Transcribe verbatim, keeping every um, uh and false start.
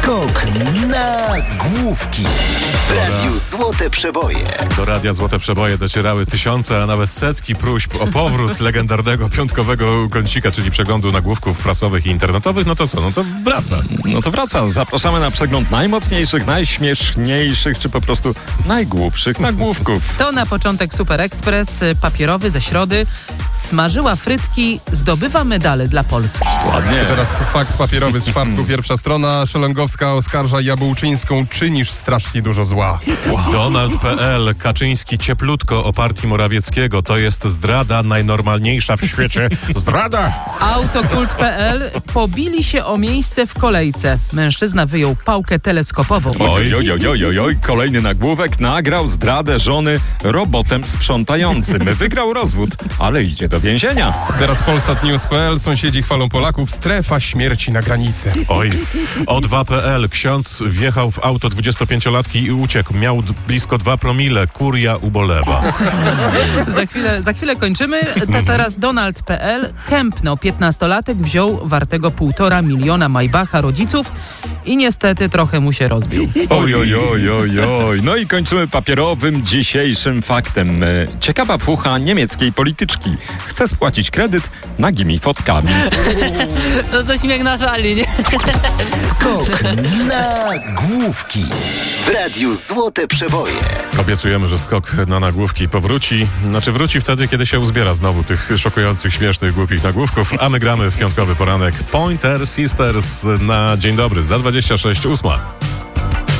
Skok na główki w Radiu Złote Przeboje. Do Radia Złote Przeboje docierały tysiące, a nawet setki próśb o powrót legendarnego piątkowego kącika, czyli przeglądu nagłówków prasowych i internetowych. No to co? No to wraca. No to wraca. Zapraszamy na przegląd najmocniejszych, najśmieszniejszych, czy po prostu najgłupszych nagłówków. To na początek Super Express, papierowy ze środy. Smażyła frytki, zdobywa medale dla Polski. Ładnie. To teraz fakt papierowy z czwartku. Pierwsza strona. Szelongowska oskarża Jabłczyńską. Czynisz strasznie dużo zła. Wow. Donald kropka pe el. Kaczyński cieplutko o partii Morawieckiego. To jest zdrada najnormalniejsza w świecie. Zdrada! Autokult kropka pe el. Pobili się o miejsce w kolejce. Mężczyzna wyjął pałkę teleskopową. Oj, oj, oj, oj, oj, oj. Kolejny nagłówek. Nagrał zdradę żony robotem sprzątającym. Wygrał rozwód, ale idzie do więzienia. Teraz Polsat News kropka pe el. Sąsiedzi chwalą Polaków. Strefa śmierci na granicy. Oj. O dwa kropka pe el. Ksiądz wjechał w auto dwudziestopięciolatki i uciekł. Miał d- blisko dwa promile. Kuria ubolewa. Za chwilę, za chwilę kończymy. To teraz Donald kropka pe el. Kępno, piętnastolatek, wziął wartego półtora miliona Maybacha rodziców i niestety trochę mu się rozbił. Oj, oj, oj, oj, oj. No i kończymy papierowym dzisiejszym faktem. Ciekawa fucha niemieckiej polityczki. Chce spłacić kredyt nagimi fotkami. No to śmiech na szali, nie? Skok na główki w Radiu Złote Przeboje. Obiecujemy, że skok na nagłówki powróci. Znaczy wróci wtedy, kiedy się uzbiera znowu tych szokujących, śmiesznych, głupich nagłówków, a my gramy w piątkowy poranek Pointer Sisters na Dzień Dobry za dwadzieścia sześć ósma.